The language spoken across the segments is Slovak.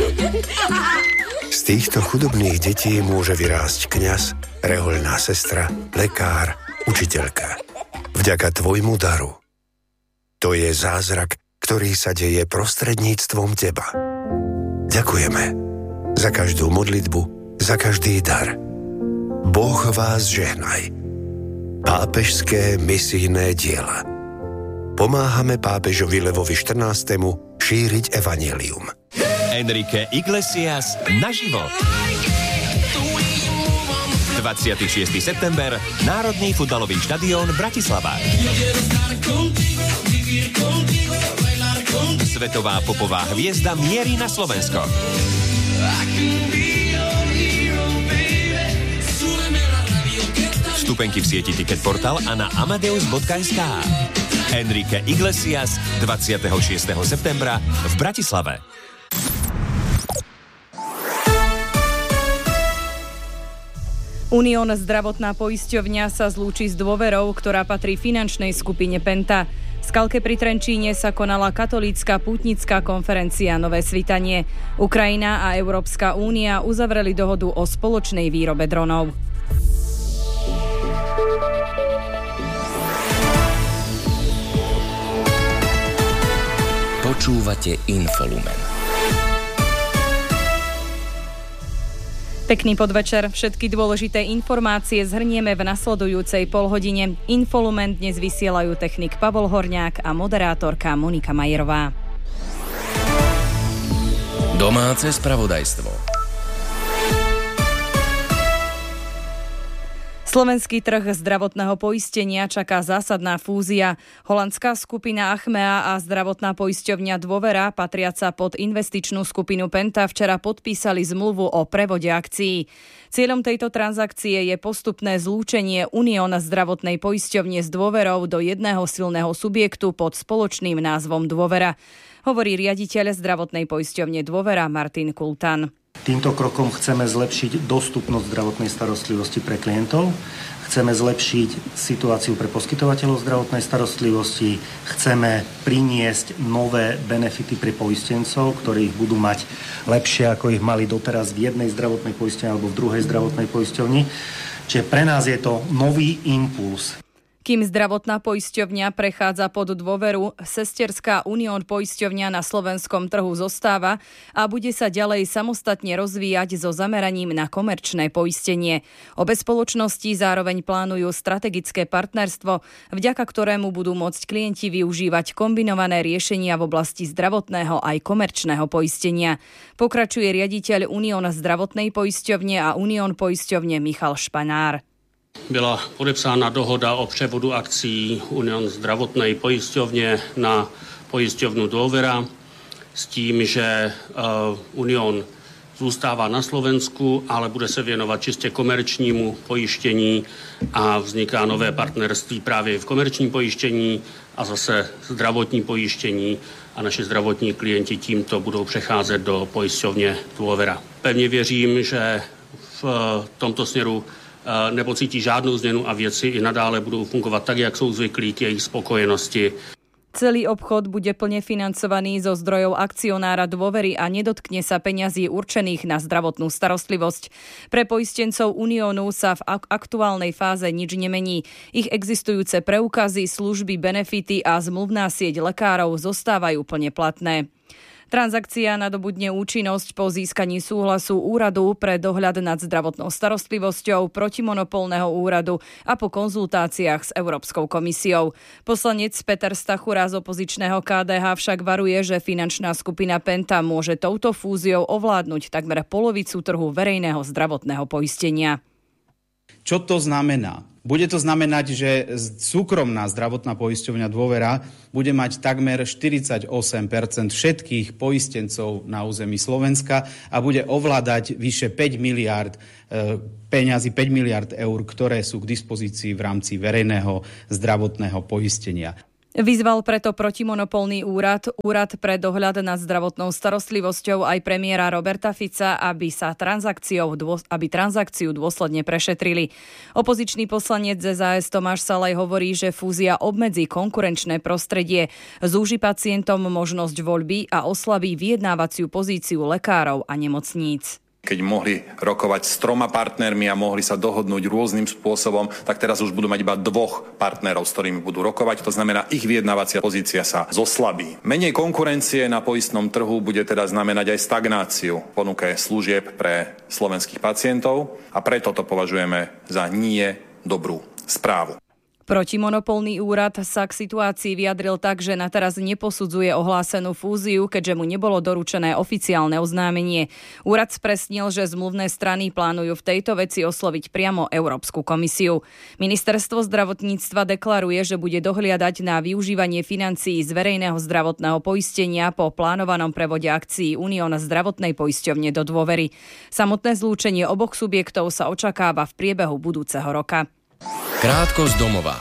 Z týchto chudobných detí môže vyrásť kňaz, rehoľná sestra, lekár, učiteľka. Vďaka tvojmu daru. To je zázrak, ktorý sa deje prostredníctvom teba. Ďakujeme za každú modlitbu, za každý dar. Boh vás žehnaj. Pápežské misijné diela. Pomáhame pápežovi Levovi XIV. Šíriť evanjelium. Enrique Iglesias naživo. 26. september, Národný futbalový štadión Bratislava. Svetová popová hviezda mierí na Slovensko. Vstupenky v sieti Ticketportal a na amadeus.sk. Enrique Iglesias 26. septembra v Bratislave. Unión zdravotná poisťovňa sa zlúči s Dôverou, ktorá patrí finančnej skupine Penta. V Skalke pri Trenčíne sa konala katolícka pútnická konferencia Nové svitanie. Ukrajina a Európska únia uzavreli dohodu o spoločnej výrobe dronov. Počúvate Infolumen. Pekný podvečer. Všetky dôležité informácie zhrnieme v nasledujúcej polhodine. Infolumen dnes vysielajú technik Pavol Horňák a moderátorka Monika Majerová. Domáce spravodajstvo. Slovenský trh zdravotného poistenia čaká zásadná fúzia. Holandská skupina Achmea a zdravotná poisťovňa Dôvera, patriaca pod investičnú skupinu Penta, včera podpísali zmluvu o prevode akcií. Cieľom tejto transakcie je postupné zlúčenie Unión zdravotnej poisťovne s Dôverou do jedného silného subjektu pod spoločným názvom Dôvera, hovorí riaditeľ zdravotnej poisťovne Dôvera Martin Kultan. Týmto krokom chceme zlepšiť dostupnosť zdravotnej starostlivosti pre klientov, chceme zlepšiť situáciu pre poskytovateľov zdravotnej starostlivosti, chceme priniesť nové benefity pre poistencov, ktorí ich budú mať lepšie, ako ich mali doteraz v jednej zdravotnej poisťovni alebo v druhej zdravotnej poisťovni. Čiže pre nás je to nový impuls. Kým zdravotná poisťovňa prechádza pod Dôveru, sesterská Unión poisťovňa na slovenskom trhu zostáva a bude sa ďalej samostatne rozvíjať so zameraním na komerčné poistenie. Obe spoločnosti zároveň plánujú strategické partnerstvo, vďaka ktorému budú môcť klienti využívať kombinované riešenia v oblasti zdravotného aj komerčného poistenia. Pokračuje riaditeľ Unión zdravotnej poisťovne a Unión poisťovne Michal Španár. Byla podepsána dohoda o převodu akcií Unión zdravotnej poisťovne na poisťovnu Dôvera s tím, že Unión zůstává na Slovensku, ale bude se věnovat čistě komerčnímu pojištění a vzniká nové partnerství právě v komerčním pojištění a zase zdravotní pojištění a naši zdravotní klienti tímto budou přecházet do pojišťovně Dôvera. Pevně věřím, že v tomto směru nepocítí žádnou změnu a věci i nadále budou fungovat tak, jak jsou zvyklí k jejich spokojenosti. Celý obchod bude plne financovaný zo zdrojov akcionára Dôvery a nedotkne sa peňazí určených na zdravotnú starostlivosť. Pre poistencov Uniónu sa v aktuálnej fáze nič nemení. Ich existujúce preukazy, služby, benefity a zmluvná sieť lekárov zostávajú plne platné. Transakcia nadobudne účinnosť po získaní súhlasu Úradu pre dohľad nad zdravotnou starostlivosťou, protimonopolného úradu a po konzultáciách s Európskou komisiou. Poslanec Peter Stachura z opozičného KDH však varuje, že finančná skupina Penta môže touto fúziou ovládnuť takmer polovicu trhu verejného zdravotného poistenia. Čo to znamená? Bude to znamenať, že súkromná zdravotná poisťovňa Dôvera bude mať takmer 48% všetkých poistencov na území Slovenska a bude ovládať vyše 5 miliárd peňazí, 5 miliárd eur, ktoré sú k dispozícii v rámci verejného zdravotného poistenia. Vyzval preto protimonopolný úrad pre dohľad nad zdravotnou starostlivosťou aj premiéra Roberta Fica, aby transakciu dôsledne prešetrili. Opozičný poslanec ZSA Tomáš Salaj hovorí, že fúzia obmedzí konkurenčné prostredie, zúži pacientom možnosť voľby a oslabí vyjednávaciu pozíciu lekárov a nemocníc. Keď mohli rokovať s 3 partnermi a mohli sa dohodnúť rôznym spôsobom, tak teraz už budú mať iba 2 partnerov, s ktorými budú rokovať. To znamená, ich vyjednávacia pozícia sa zoslabí. Menej konkurencie na poistnom trhu bude teda znamenať aj stagnáciu v ponuke služieb pre slovenských pacientov a preto to považujeme za nie dobrú správu. Protimonopolný úrad sa k situácii vyjadril tak, že na teraz neposudzuje ohlásenú fúziu, keďže mu nebolo doručené oficiálne oznámenie. Úrad spresnil, že zmluvné strany plánujú v tejto veci osloviť priamo Európsku komisiu. Ministerstvo zdravotníctva deklaruje, že bude dohliadať na využívanie financií z verejného zdravotného poistenia po plánovanom prevode akcií Unión zdravotnej poisťovne do Dôvery. Samotné zlúčenie oboch subjektov sa očakáva v priebehu budúceho roka. Krátko z domova.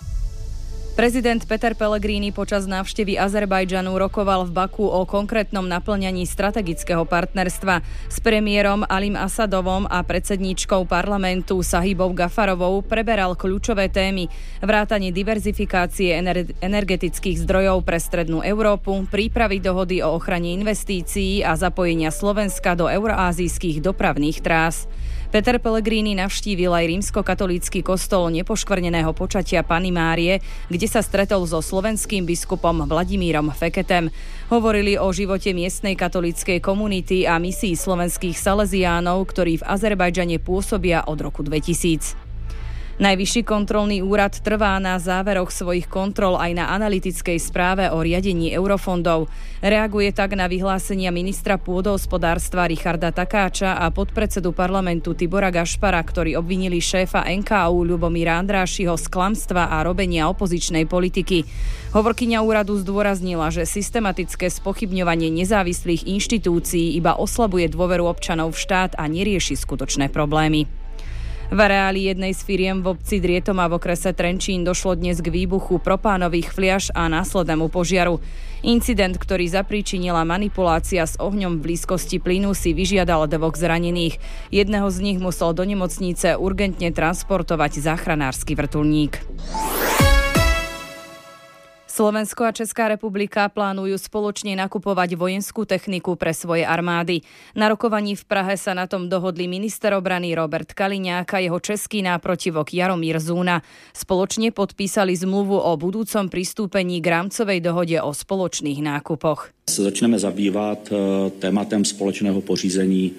Prezident Peter Pellegrini počas návštevy Azerbajdžanu rokoval v Baku o konkrétnom naplňaní strategického partnerstva. S premiérom Alim Asadovom a predsedníčkou parlamentu Sahibou Gafarovou preberal kľúčové témy: vrátanie diverzifikácie energetických zdrojov pre strednú Európu, prípravy dohody o ochrane investícií a zapojenia Slovenska do euroázijských dopravných trás. Peter Pellegrini navštívil aj rímskokatolícky kostol Nepoškvrneného počatia Panny Márie, kde sa stretol so slovenským biskupom Vladimírom Feketem. Hovorili o živote miestnej katolíckej komunity a misii slovenských Salesiánov, ktorí v Azerbajdžane pôsobia od roku 2000. Najvyšší kontrolný úrad trvá na záveroch svojich kontrol aj na analytickej správe o riadení eurofondov. Reaguje tak na vyhlásenia ministra pôdohospodárstva Richarda Takáča a podpredsedu parlamentu Tibora Gašpara, ktorí obvinili šéfa NKÚ Ľubomíra Andrášiho z klamstva a robenia opozičnej politiky. Hovorkyňa úradu zdôraznila, že systematické spochybňovanie nezávislých inštitúcií iba oslabuje dôveru občanov v štát a nerieši skutočné problémy. V areáli jednej z firiem v obci Drietoma v okrese Trenčín došlo dnes k výbuchu propánových fliaš a následnému požiaru. Incident, ktorý zapríčinila manipulácia s ohňom v blízkosti plynu, si vyžiadal 2 zranených. Jedného z nich musel do nemocnice urgentne transportovať záchranársky vrtuľník. Slovensko a Česká republika plánujú spoločne nakupovať vojenskú techniku pre svoje armády. Na rokovaní v Prahe sa na tom dohodli minister obrany Robert Kaliňák a jeho český náprotivok Jaromír Zúna. Spoločne podpísali zmluvu o budúcom pristúpení k rámcovej dohode o spoločných nákupoch. Začneme zabývat tématem společného pořízení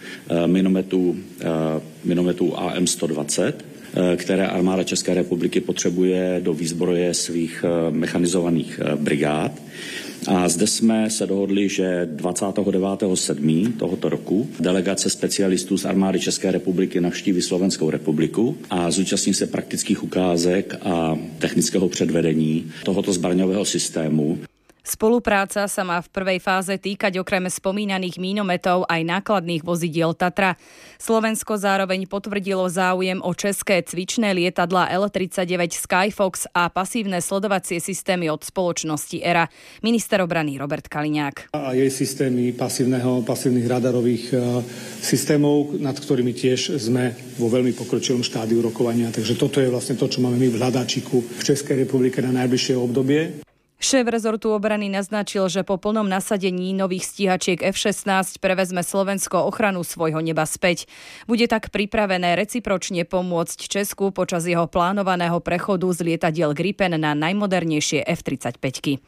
minometů AM-120, které armáda České republiky potřebuje do výzbroje svých mechanizovaných brigád. A zde jsme se dohodli, že 29.7. tohoto roku delegace specialistů z armády České republiky navštíví Slovenskou republiku a zúčastní se praktických ukázek a technického předvedení tohoto zbraňového systému. Spolupráca sa má v prvej fáze týkať okrem spomínaných mínometov aj nákladných vozidiel Tatra. Slovensko zároveň potvrdilo záujem o české cvičné lietadlá L-39 Skyfox a pasívne sledovacie systémy od spoločnosti ERA. Minister obrany Robert Kaliňák. A jej systémy pasívnych radarových systémov, nad ktorými tiež sme vo veľmi pokročilom štádiu rokovania. Takže toto je vlastne to, čo máme my v hľadáčiku v Českej republike na najbližšie obdobie. Šéf rezortu obrany naznačil, že po plnom nasadení nových stíhačiek F-16 prevezme Slovensko ochranu svojho neba späť. Bude tak pripravené recipročne pomôcť Česku počas jeho plánovaného prechodu z lietadiel Gripen na najmodernejšie F-35.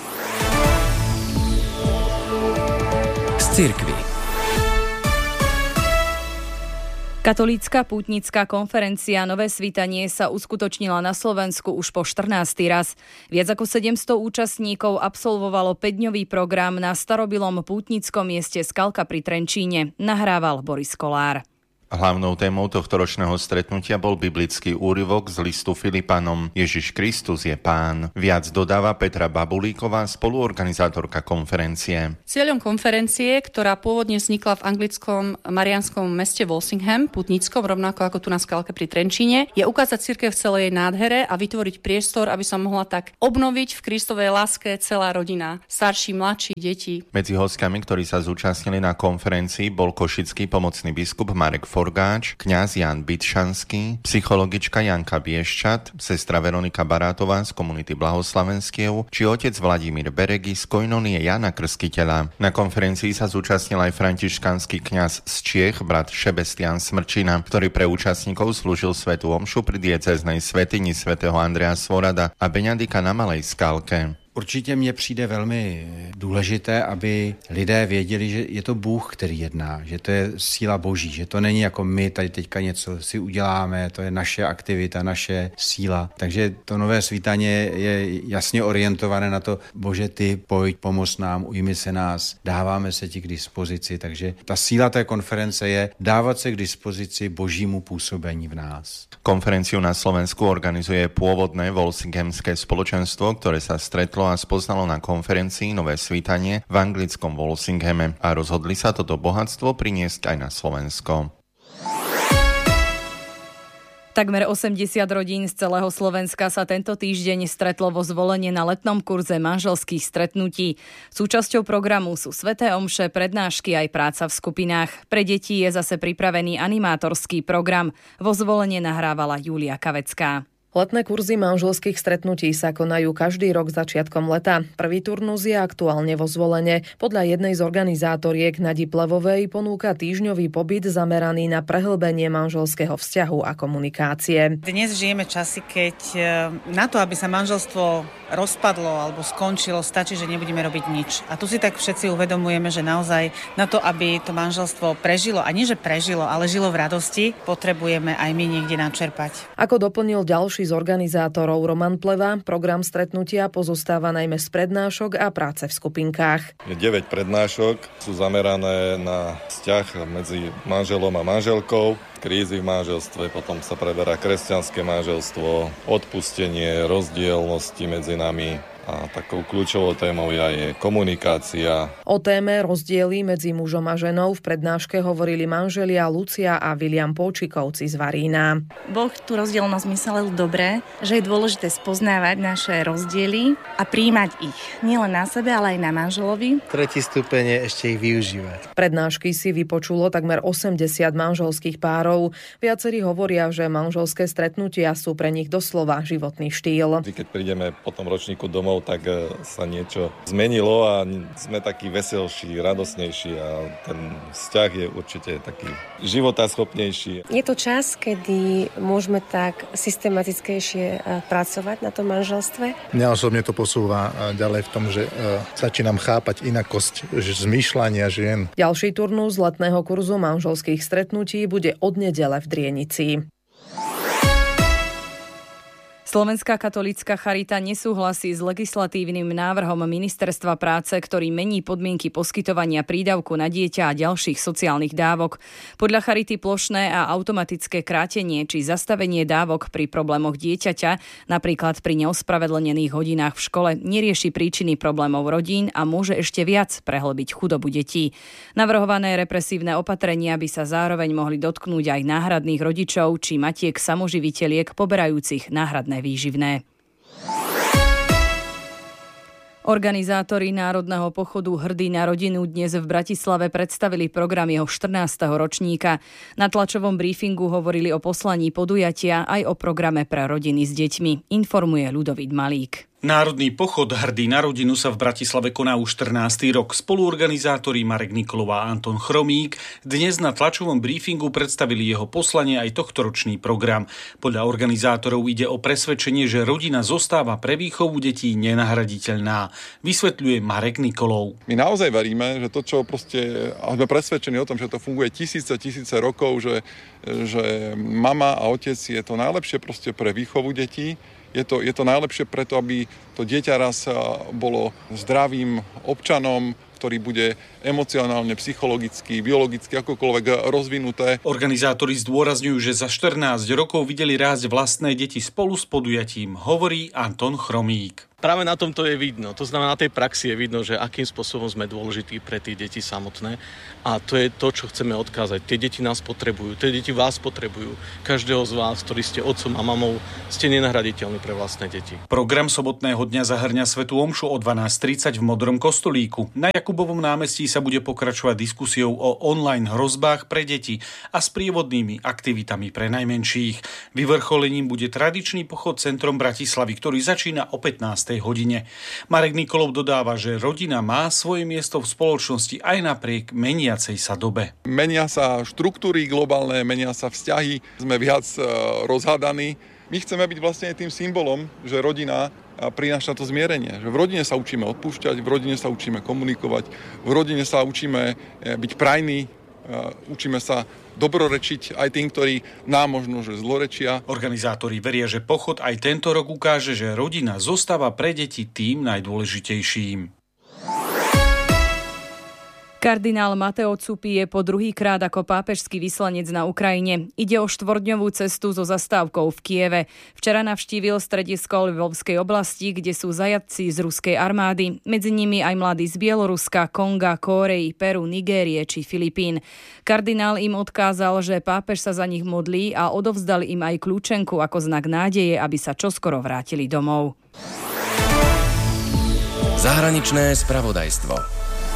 Z cirkvi. Katolícka pútnická konferencia Nové svítanie sa uskutočnila na Slovensku už po 14. raz. Viac ako 700 účastníkov absolvovalo 5-dňový program na starobilom pútnickom mieste Skalka pri Trenčíne. Nahrával Boris Kolár. Hlavnou témou tohtoročného stretnutia bol biblický úryvok z listu Filipanom. Ježiš Kristus je Pán. Viac dodáva Petra Babulíková, spoluorganizátorka konferencie. Cieľom konferencie, ktorá pôvodne vznikla v anglickom marianskom meste Walsingham, putníckom, rovnako ako tu na Skalke pri Trenčíne, je ukázať cirkev v celej jej nádhere a vytvoriť priestor, aby sa mohla tak obnoviť v Kristovej láske celá rodina, starší, mladší, deti. Medzi hosťami, ktorí sa zúčastnili na konferencii, bol košický pomocný biskup Marek Forgáč, kňaz Jan Bytšanský, psychologička Janka Bieščat, sestra Veronika Barátová z komunity Blahoslavenskiev či otec Vladimír Beregy z koinonie Jana Krstiteľa. Na konferencii sa zúčastnil aj františkánsky kňaz z Čiech, brat Šebestián Smrčina, ktorý pre účastníkov slúžil svätú omšu pri diecéznej svätyni svätého Andreja Svorada a Beňadika na Malej Skalke. Určitě mně přijde velmi důležité, aby lidé věděli, že je to Bůh, který jedná, že to je síla Boží, že to není jako my tady teďka něco si uděláme, to je naše aktivita, naše síla. Takže to nové svítání je jasně orientované na to, Bože, ty pojď, pomoz nám, ujmi se nás, dáváme se ti k dispozici. Takže ta síla té konference je dávat se k dispozici Božímu působení v nás. Konferenciu na Slovensku organizuje pôvodné Walsinghamské spoločenstvo, ktoré sa stretlo a spoznalo na konferencii Nové svítanie v anglickom Walsinghame a rozhodli sa toto bohatstvo priniesť aj na Slovensko. Takmer 80 rodín z celého Slovenska sa tento týždeň stretlo vo Zvolenie na letnom kurze manželských stretnutí. Súčasťou programu sú sväté omše, prednášky aj práca v skupinách. Pre deti je zase pripravený animátorský program. Vo Zvolenie nahrávala Julia Kavecká. Letné kurzy manželských stretnutí sa konajú každý rok začiatkom leta. Prvý turnus je aktuálne vo Zvolene. Podľa jednej z organizátoriek Nadi Plevovej ponúka týždňový pobyt zameraný na prehlbenie manželského vzťahu a komunikácie. Dnes žijeme časy, keď na to, aby sa manželstvo rozpadlo alebo skončilo, stačí, že nebudeme robiť nič. A tu si tak všetci uvedomujeme, že naozaj na to, aby to manželstvo prežilo, a nie že prežilo, ale žilo v radosti, potrebujeme aj my niekde načerpať. Ako doplnil ďalší z organizátorov Roman Pleva, program stretnutia pozostáva najmä z prednášok a práce v skupinkách. 9 prednášok sú zamerané na vzťah medzi manželom a manželkou, krízy v manželstve, potom sa preberá kresťanské manželstvo, odpustenie, rozdielnosti medzi nami. A takou kľúčovou témou je komunikácia. O téme rozdiely medzi mužom a ženou v prednáške hovorili manželia Lucia a Viliam Polčikovci z Varína. Boh tú rozdielnosť myslel dobre, že je dôležité spoznávať naše rozdiely a prijímať ich. Nielen na sebe, ale aj na manželovi. Tretí stupeň je ešte ich využívať. Prednášky si vypočulo takmer 80 manželských párov. Viacerí hovoria, že manželské stretnutia sú pre nich doslova životný štýl. Keď prídeme po tom ročníku domov, tak sa niečo zmenilo a sme takí veselší, radosnejší a ten vzťah je určite taký životaschopnejší. Je to čas, kedy môžeme tak systematickejšie pracovať na tom manželstve? Mňa osobne to posúva ďalej v tom, že začínam chápať inakosť zmýšľania žien. Ďalší turnus letného kurzu manželských stretnutí bude od nedele v Drienici. Slovenská katolícka charita nesúhlasí s legislatívnym návrhom Ministerstva práce, ktorý mení podmienky poskytovania prídavku na dieťa a ďalších sociálnych dávok. Podľa charity plošné a automatické krátenie či zastavenie dávok pri problémoch dieťaťa, napríklad pri neospravedlnených hodinách v škole, nerieši príčiny problémov rodín a môže ešte viac prehlbiť chudobu detí. Navrhované represívne opatrenia by sa zároveň mohli dotknúť aj náhradných rodičov či matiek samoživiteľiek poberajúcich náhradné výživné. Organizátori Národného pochodu Hrdý na rodinu dnes v Bratislave predstavili program jeho 14. ročníka. Na tlačovom briefingu hovorili o poslaní podujatia aj o programe pre rodiny s deťmi, informuje Ľudovít Malík. Národný pochod Hrdý na rodinu sa v Bratislave koná už 14. rok. Spoluorganizátori Marek Nikolov a Anton Chromík dnes na tlačovom briefingu predstavili jeho poslanie aj tohtoročný program. Podľa organizátorov ide o presvedčenie, že rodina zostáva pre výchovu detí nenahraditeľná. Vysvetľuje Marek Nikolov. My naozaj veríme, že to, čo proste, a sme presvedčení o tom, že to funguje tisíce rokov, že mama a otec je to najlepšie proste pre výchovu detí. Je to najlepšie preto, aby to dieťa raz bolo zdravým občanom, ktorý bude emocionálne, psychologicky, biologicky, akokoľvek rozvinuté. Organizátori zdôrazňujú, že za 14 rokov videli rásť vlastné deti spolu s podujatím, hovorí Anton Chromík. Práve na tom to je vidno. To znamená, na tej praxi je vidno, že akým spôsobom sme dôležití pre tie deti samotné. A to je to, čo chceme odkázať. Tie deti nás potrebujú, tie deti vás potrebujú. Každého z vás, ktorí ste otcom a mamou, ste nenahraditeľní pre vlastné deti. Program sobotného dňa zahrňa svätú omšu o 12:30 v Modrom kostolíku. Na Jakubovom námestí sa bude pokračovať diskusiou o online hrozbách pre deti a sprievodnými aktivitami pre najmenších. Vyvrcholením bude tradičný pochod centrom Bratislavy, ktorý začína o 15. hodine. Marek Nikolov dodáva, že rodina má svoje miesto v spoločnosti aj napriek meniacej sa dobe. Menia sa štruktúry globálne, menia sa vzťahy, sme viac rozhádaní. My chceme byť vlastne tým symbolom, že rodina prináša to zmierenie. Že v rodine sa učíme odpúšťať, v rodine sa učíme komunikovať, v rodine sa učíme byť prajní, učíme sa dobrorečiť aj tým, ktorí nám možno že zlorečia. Organizátori veria, že pochod aj tento rok ukáže, že rodina zostáva pre deti tým najdôležitejším. Kardinál Mateo Zuppi je po druhýkrát ako pápežský vyslanec na Ukrajine. Ide o 4-dňovú cestu so zastávkou v Kieve. Včera navštívil stredisko Lvovskej oblasti, kde sú zajatci z ruskej armády. Medzi nimi aj mladí z Bieloruska, Konga, Kórey, Peru, Nigérie či Filipín. Kardinál im odkázal, že pápež sa za nich modlí a odovzdal im aj kľúčenku ako znak nádeje, aby sa čoskoro vrátili domov. Zahraničné spravodajstvo.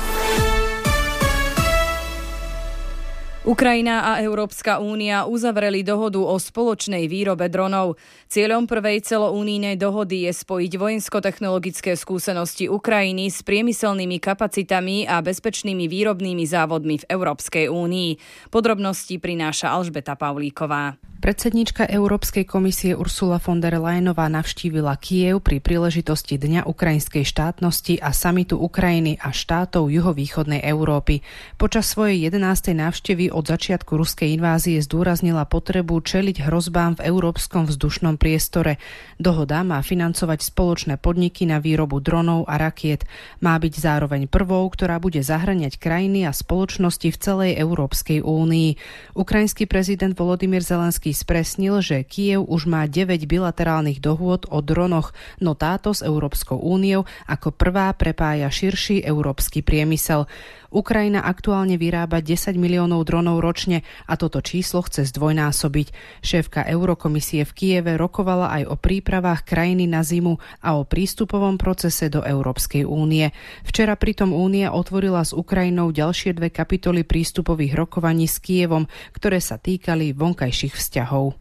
Ukrajina a Európska únia uzavreli dohodu o spoločnej výrobe dronov. Cieľom prvej celounijnej dohody je spojiť vojensko-technologické skúsenosti Ukrajiny s priemyselnými kapacitami a bezpečnými výrobnými závodmi v Európskej únii. Podrobnosti prináša Alžbeta Pavlíková. Predsedníčka Európskej komisie Ursula von der Leyenová navštívila Kyjev pri príležitosti Dňa ukrajinskej štátnosti a samitu Ukrajiny a štátov juhovýchodnej Európy. Počas svojej 11. návštevy od začiatku ruskej invázie zdôraznila potrebu čeliť hrozbám v európskom vzdušnom priestore. Dohoda má financovať spoločné podniky na výrobu dronov a rakiet. Má byť zároveň prvou, ktorá bude zahŕňať krajiny a spoločnosti v celej Európskej únii. Ukrajinský prezident Volodymyr Zelenský spresnil, že Kyjev už má 9 bilaterálnych dohôd o dronoch, no táto s Európskou úniou ako prvá prepája širší európsky priemysel. Ukrajina aktuálne vyrába 10 miliónov dronov ročne a toto číslo chce zdvojnásobiť. Šéfka Eurokomisie v Kyjeve rokovala aj o prípravách krajiny na zimu a o prístupovom procese do Európskej únie. Včera pritom únia otvorila s Ukrajinou ďalšie 2 kapitoly prístupových rokovaní s Kyjevom, ktoré sa týkali vonkajších vzťahov.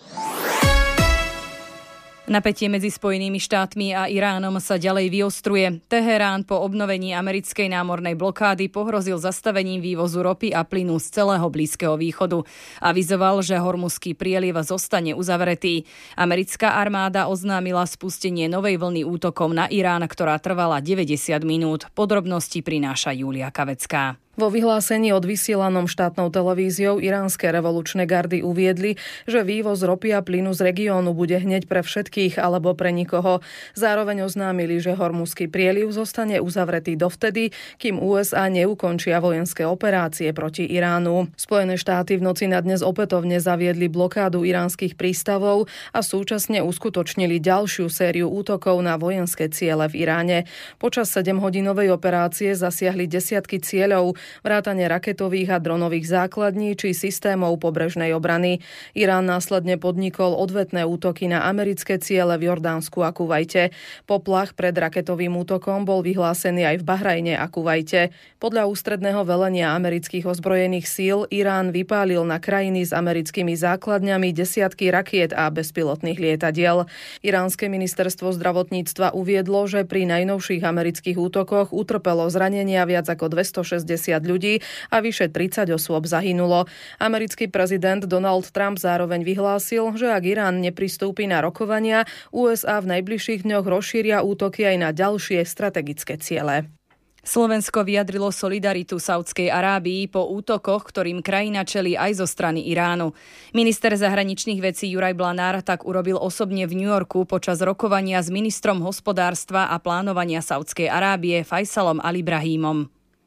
Napätie medzi Spojenými štátmi a Iránom sa ďalej vyostruje. Teherán po obnovení americkej námornej blokády pohrozil zastavením vývozu ropy a plynu z celého Blízkeho východu. Avizoval, že Hormuzský prieliv zostane uzavretý. Americká armáda oznámila spustenie novej vlny útokov na Irán, ktorá trvala 90 minút. Podrobnosti prináša Júlia Kavecká. Vo vyhlásení odvysielanom štátnou televíziou iránske revolučné gardy uviedli, že vývoz ropy a plynu z regiónu bude hneď pre všetkých alebo pre nikoho. Zároveň oznámili, že Hormuzský prieliv zostane uzavretý dovtedy, kým USA neukončia vojenské operácie proti Iránu. Spojené štáty v noci na dnes opätovne zaviedli blokádu iránskych prístavov a súčasne uskutočnili ďalšiu sériu útokov na vojenské ciele v Iráne. Počas 7-hodinovej operácie zasiahli desiatky cieľov, vrátane raketových a dronových základní či systémov pobrežnej obrany. Irán následne podnikol odvetné útoky na americké ciele v Jordánsku a Kuvajte. Poplach pred raketovým útokom bol vyhlásený aj v Bahrajne a Kuvajte. Podľa ústredného velenia amerických ozbrojených síl Irán vypálil na krajiny s americkými základňami desiatky rakiet a bezpilotných lietadiel. Iránske ministerstvo zdravotníctva uviedlo, že pri najnovších amerických útokoch utrpelo zranenia viac ako 260 ľudí a vyše 30 osôb zahynulo. Americký prezident Donald Trump zároveň vyhlásil, že ak Irán nepristúpi na rokovania, USA v najbližších dňoch rozšíria útoky aj na ďalšie strategické ciele. Slovensko vyjadrilo solidaritu Saudskej Arábii po útokoch, ktorým krajina čelí aj zo strany Iránu. Minister zahraničných vecí Juraj Blanár tak urobil osobne v New Yorku počas rokovania s ministrom hospodárstva a plánovania Saudskej Arábie Fajsalom Al-Ibrahímom.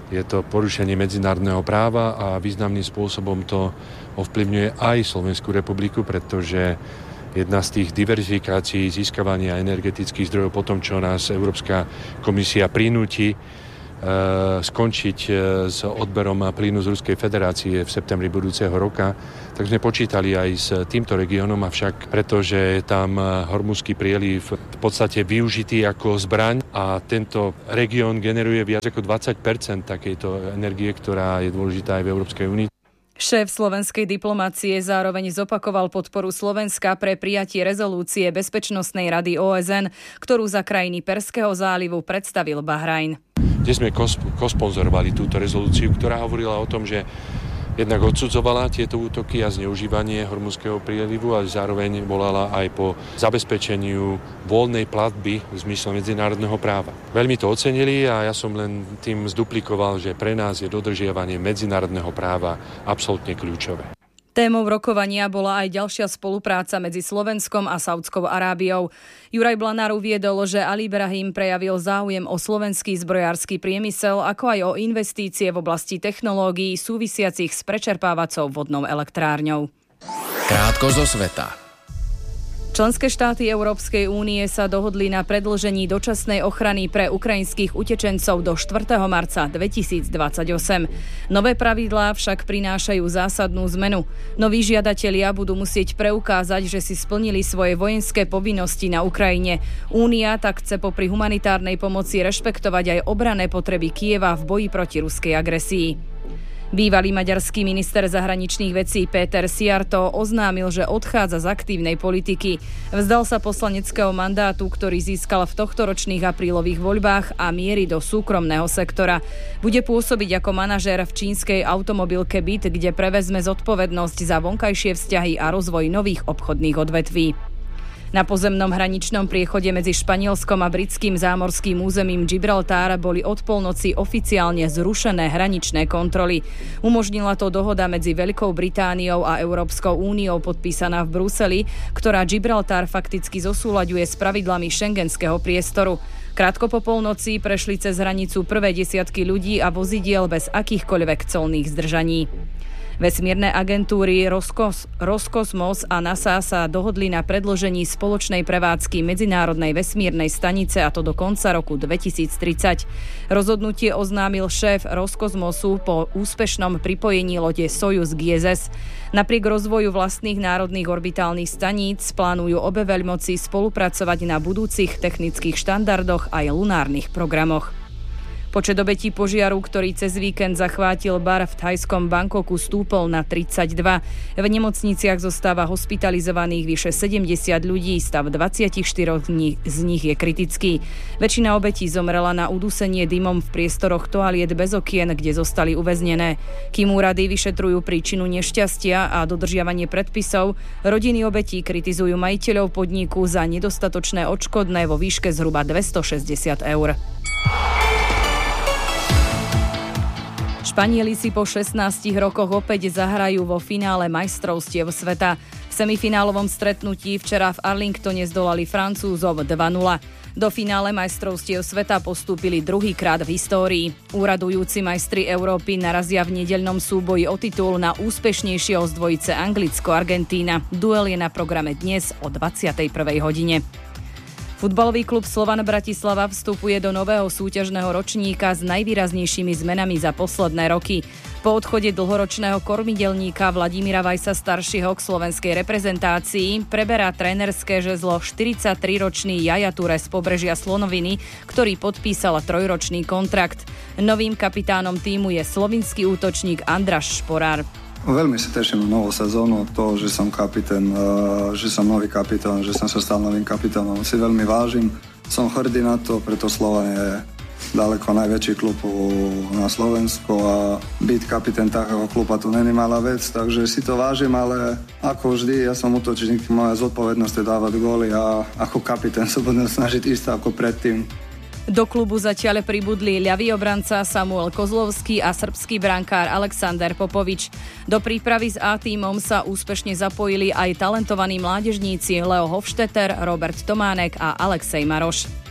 Je to porušenie medzinárodného práva a významným spôsobom to ovplyvňuje aj Slovenskú republiku, pretože jedna z tých diverzifikácií získavania energetických zdrojov po tom, čo nás Európska komisia prinúti skončiť s odberom plynu z Ruskej federácie v septembri budúceho roka, tak sme počítali aj s týmto regiónom, avšak pretože tam Hormuzský prieliv v podstate využitý ako zbraň a tento región generuje viac ako 20% takejto energie, ktorá je dôležitá aj v Európskej únii. Šéf slovenskej diplomácie zároveň zopakoval podporu Slovenska pre prijatie rezolúcie Bezpečnostnej rady OSN, ktorú za krajiny Perského zálivu predstavil Bahrajn. Kde sme kosponzorovali túto rezolúciu, ktorá hovorila o tom, že jednak odsudzovala tieto útoky a zneužívanie Hormuzského prielivu, ale zároveň volala aj po zabezpečeniu voľnej platby v zmysle medzinárodného práva. Veľmi to ocenili a ja som len tým zduplikoval, že pre nás je dodržiavanie medzinárodného práva absolútne kľúčové. Témou rokovania bola aj ďalšia spolupráca medzi Slovenskom a Saudskou Arábiou. Juraj Blanár uviedol, že Ali Brahim prejavil záujem o slovenský zbrojársky priemysel, ako aj o investície v oblasti technológií súvisiacich s prečerpávacou vodnou elektrárňou. Krátko zo sveta. Členské štáty Európskej únie sa dohodli na predĺžení dočasnej ochrany pre ukrajinských utečencov do 4. marca 2028. Nové pravidlá však prinášajú zásadnú zmenu. Noví žiadatelia budú musieť preukázať, že si splnili svoje vojenské povinnosti na Ukrajine. Únia tak chce popri humanitárnej pomoci rešpektovať aj obranné potreby Kyjeva v boji proti ruskej agresii. Bývalý maďarský minister zahraničných vecí Péter Szijjártó oznámil, že odchádza z aktívnej politiky. Vzdal sa poslaneckého mandátu, ktorý získal v tohtoročných aprílových voľbách a mierí do súkromného sektora. Bude pôsobiť ako manažér v čínskej automobilke BYD, kde prevezme zodpovednosť za vonkajšie vzťahy a rozvoj nových obchodných odvetví. Na pozemnom hraničnom priechode medzi Španielskom a britským zámorským územím Gibraltar boli od polnoci oficiálne zrušené hraničné kontroly. Umožnila to dohoda medzi Veľkou Britániou a Európskou úniou podpísaná v Bruseli, ktorá Gibraltar fakticky zosúľaďuje s pravidlami šengenského priestoru. Krátko po polnoci prešli cez hranicu prvé desiatky ľudí a vozidiel bez akýchkoľvek colných zdržaní. Vesmírne agentúry Roskosmos a NASA sa dohodli na predĺžení spoločnej prevádzky Medzinárodnej vesmírnej stanice, a to do konca roku 2030. Rozhodnutie oznámil šéf Roskosmosu po úspešnom pripojení lode Sojuz k ISS. Napriek rozvoju vlastných národných orbitálnych staníc plánujú obe veľmoci spolupracovať na budúcich technických štandardoch aj lunárnych programoch. Počet obetí požiaru, ktorý cez víkend zachvátil bar v thajskom Bangkoku, stúpol na 32. V nemocniciach zostáva hospitalizovaných vyše 70 ľudí, stav 24 z nich je kritický. Väčšina obetí zomrela na udusenie dymom v priestoroch toaliet bez okien, kde zostali uväznené. Kým úrady vyšetrujú príčinu nešťastia a dodržiavanie predpisov, rodiny obetí kritizujú majiteľov podniku za nedostatočné odškodné vo výške zhruba 260 eur. Španieli si po 16 rokoch opäť zahrajú vo finále majstrovstiev sveta. V semifinálovom stretnutí včera v Arlingtone zdolali Francúzov 2-0. Do finále majstrovstiev sveta postúpili druhýkrát v histórii. Úradujúci majstri Európy narazia v nedeľnom súboji o titul na úspešnejšieho z dvojice Anglicko-Argentína. Duel je na programe dnes o 21. hodine. Futbalový klub Slovan Bratislava vstupuje do nového súťažného ročníka s najvýraznejšími zmenami za posledné roky. Po odchode dlhoročného kormidelníka Vladimíra Vajsa staršieho k slovenskej reprezentácii preberá trénerské žezlo 43-ročný Jaja Ture z pobrežia Slonoviny, ktorý podpísal 3-ročný kontrakt. Novým kapitánom tímu je slovinský útočník Andraš Šporár. Veľmi sa teším na novú sezónu, to, že som kapitán, že som nový kapitán, že som sa stal novým kapitánom. Si veľmi vážim, som hrdý na to, preto Slovan je ďaleko najväčší klub na Slovensku a byť kapitán takého kluba to není malá vec, takže si to vážim, ale ako vždy, ja som útočník, moja zodpovednosť je dávať góly a ako kapitán sa budem snažiť ísť ako predtým. Do klubu zatiaľ pribudli ľavý obranca Samuel Kozlovský a srbský brankár Alexander Popovič. Do prípravy s A-tímom sa úspešne zapojili aj talentovaní mládežníci Leo Hofstetter, Robert Tománek a Alexej Maroš.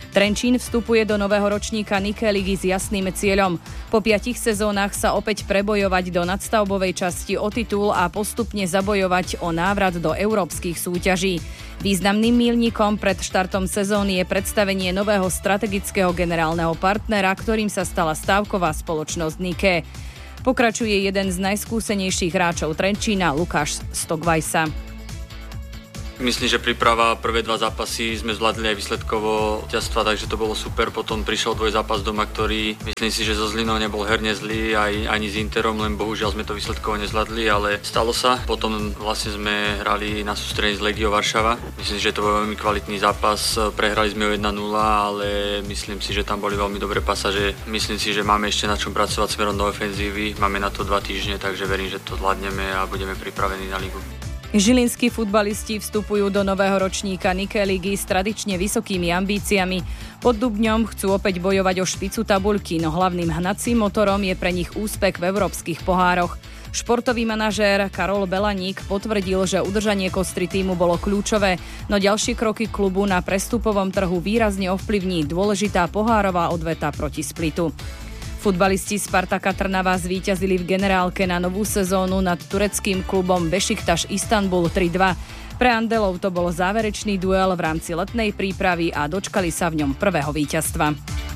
Trenčín vstupuje do nového ročníka Nike ligy s jasným cieľom. Po 5 sezónach sa opäť prebojovať do nadstavbovej časti o titul a postupne zabojovať o návrat do európskych súťaží. Významným míľnikom pred štartom sezóny je predstavenie nového strategického generálneho partnera, ktorým sa stala stávková spoločnosť Nike. Pokračuje jeden z najskúsenejších hráčov Trenčína, Lukáš Stokvajsa. Myslím, že príprava prvé 2 zápasy sme zvládli aj výsledkovo víťazstva, takže to bolo super. Potom prišiel dvojzápas doma, ktorý myslím si, že so Zlinou nebol herne zlý, ani s Interom, len bohužiaľ sme to výsledkovo nezvládli, ale stalo sa. Potom vlastne sme hrali na sústredení z Legiou Varšava. Myslím si, že to bol veľmi kvalitný zápas. Prehrali sme o 1-0, ale myslím si, že tam boli veľmi dobré pasaže. Myslím si, že máme ešte na čom pracovať smerom do ofenzívy. Máme na to 2 týždne, takže verím, že to zvládneme a budeme pripravení na ligu. Žilinskí futbalisti vstupujú do nového ročníka Nike ligy s tradične vysokými ambíciami. Pod Dubňom chcú opäť bojovať o špicu tabuľky, no hlavným hnacím motorom je pre nich úspech v európskych pohároch. Športový manažér Karol Belaník potvrdil, že udržanie kostry tímu bolo kľúčové, no ďalšie kroky klubu na prestupovom trhu výrazne ovplyvní dôležitá pohárová odveta proti Splitu. Futbalisti Spartaka Trnava zvíťazili v generálke na novú sezónu nad tureckým klubom Bešiktaš Istanbul 3-2. Pre Andelov to bol záverečný duel v rámci letnej prípravy a dočkali sa v ňom prvého víťazstva.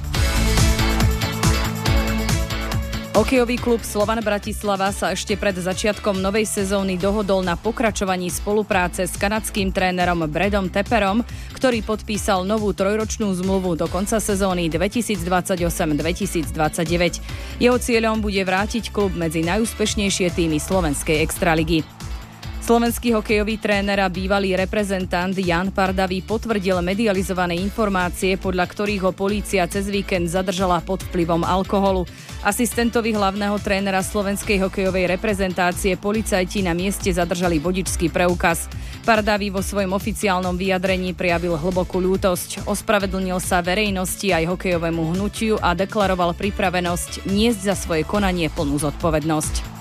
Hokejový klub Slovan Bratislava sa ešte pred začiatkom novej sezóny dohodol na pokračovaní spolupráce s kanadským trénerom Bradom Tepperom, ktorý podpísal novú 3-ročnú zmluvu do konca sezóny 2028-2029. Jeho cieľom bude vrátiť klub medzi najúspešnejšie týmy slovenskej extraligy. Slovenský hokejový tréner a bývalý reprezentant Jan Pardavý potvrdil medializované informácie, podľa ktorých ho polícia cez víkend zadržala pod vplyvom alkoholu. Asistentovi hlavného trénera slovenskej hokejovej reprezentácie policajti na mieste zadržali vodičský preukaz. Pardavý vo svojom oficiálnom vyjadrení prejavil hlbokú ľútosť. Ospravedlnil sa verejnosti aj hokejovému hnutiu a deklaroval pripravenosť niesť za svoje konanie plnú zodpovednosť.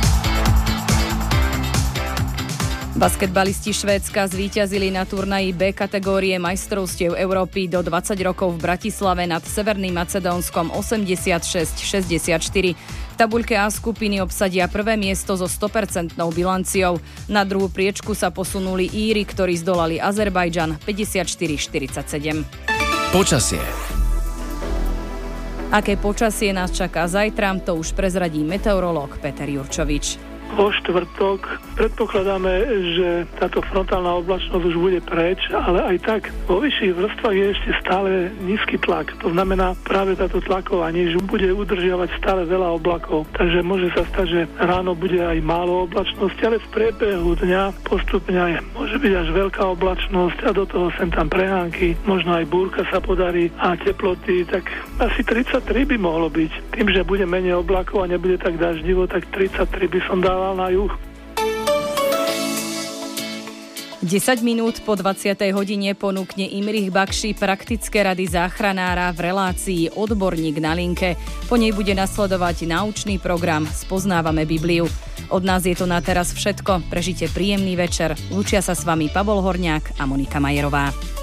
Basketbalisti Švédska zvíťazili na turnaji B kategórie majstrovstiev Európy do 20 rokov v Bratislave nad Severným Macedónskom 86-64. V tabuľke A skupiny obsadia prvé miesto so 100% bilanciou. Na druhú priečku sa posunuli Íri, ktorí zdolali Azerbajdžan 54-47. Počasie. Aké počasie nás čaká zajtra, to už prezradí meteorológ Peter Jurčovič. Vo štvrtok predpokladáme, že táto frontálna oblačnosť už bude preč, ale aj tak vo vyšších vrstvách je ešte stále nízky tlak. To znamená, práve táto tlaková níž bude udržiavať stále veľa oblakov. Takže môže sa stať, že ráno bude aj málo oblačnosti, ale v priebehu dňa postupne aj môže byť až veľká oblačnosť a do toho sem tam prehánky, možno aj búrka sa podarí a teploty, tak asi 33 by mohlo byť. Tým, že bude menej oblakov a nebude tak daždivo, tak 33 by som dal na juh. 10 minút po 20. hodine ponúkne Imrich Bakši praktické rady záchranára v relácii Odborník na linke. Po nej bude nasledovať naučný program Spoznávame Bibliu. Od nás je to na teraz všetko. Prežite príjemný večer. Lúčia sa s vami Pavol Horňák a Monika Majerová.